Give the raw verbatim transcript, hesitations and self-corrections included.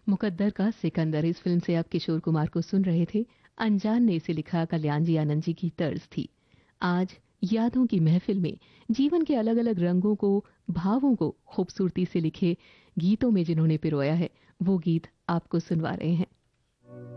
मुकद्दर का सिकंदर, इस फिल्म से आप किशोर कुमार को सुन रहे थे। अनजान ने इसे लिखा कल्याण जी आनंद जी की तर्ज थी। आज यादों की महफिल में जीवन के अलग अलग रंगों को, भावों को खूबसूरती से लिखे गीतों में जिन्होंने पिरोया है, वो गीत आपको सुनवा रहे हैं।